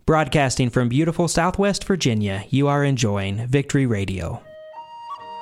Broadcasting from beautiful Southwest Virginia, you are enjoying Victory Radio.